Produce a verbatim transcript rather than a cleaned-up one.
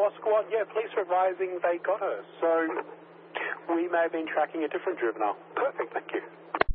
Bravo Squad, yeah, police are advising they got her. So we may have been tracking a different juvenile. Perfect, thank you.